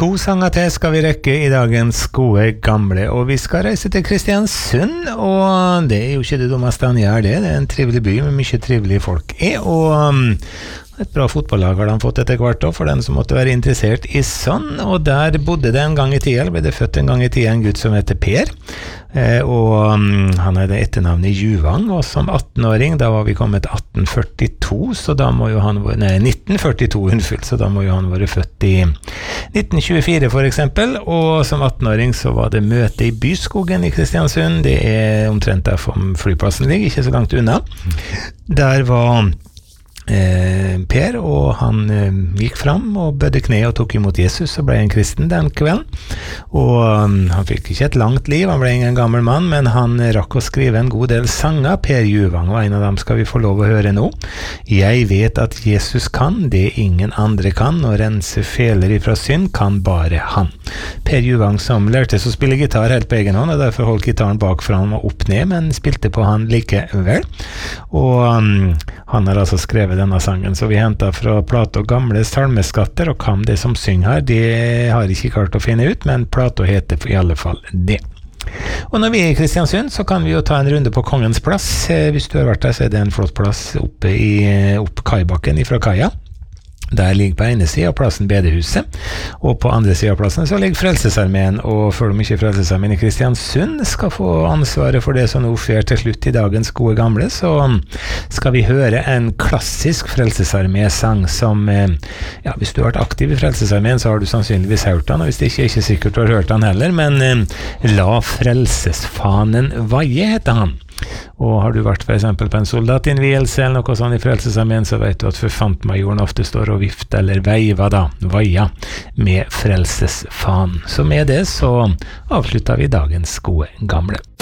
2 sanger til skal vi rekke i dagens gode gamle, og vi skal reise til Kristiansund, og det jo ikke det dummeste han gjør det er en trivelig by med mye trivelige folk og et bra fotballag har de fått etter hvert også, for den som måtte være interessert i sånn, og der bodde det en gang i tida, eller ble det født en gang i tida en gutt som heter Per, og han hadde etternavnet Juvang, og som 18-åring, da var vi kommet til 1842, så da må jo han være, 1942, unnskyld, så da må jo han være født i 1924 for eksempel, og som 18-åring så var det møte i Byskogen i Kristiansund, det omtrent der flyplassen ligger, ikke så langt unna. Der var Per, og han gikk fram og bødde kne og tok imot Jesus og ble en kristen den kvelden, og han fikk ikke et langt liv, han ble ingen gammel mann, men han rakk å skrive en god del sanger. Per Juvang, og en av dem skal vi få lov å høre nå. Jeg vet at Jesus kan det ingen andre kan, og rense feler ifra synd kan bare han. Per Juvang som lærte seg å spille gitar helt på egen hånd, og derfor holdt gitaren bak fram og opp ned, men spilte på han likevel, og han har altså skrevet denne sangen, så vi hentet fra Plato gamle salmeskatter, og hvem det som synger her, det har jeg ikke klart å finne ut, men Plato heter i alle fall det. Og når vi er i Kristiansund, så kan vi jo ta en runde på Kongens plass. Hvis du har vært der, så er det en flott plass oppe Kaibakken ifra Kaia. Der ligger på ene siden av plassen Bedehuset, og på andre siden av plassen så ligger Frelsesarmeen, og før de ikke Frelsesarmeen i Kristiansund skal få ansvaret for det som nå skjer til slutt i dagens gode gamle, så skal vi høre en klassisk Frelsesarmé-sang som, ja, hvis du har vært aktiv i Frelsesarmeen så har du sannsynligvis hørt den, og hvis det ikke er ikke sikkert du har hørt den heller, men La frelsesfanen vaie heter han. Og har du vært for eksempel på en soldatinnvielse eller noe sånt i Frelsesarmeen, så vet du at forfantmajoren ofte står og vifter eller vaia med frelsesfanen. Så med det så avslutter vi dagens gode gamle.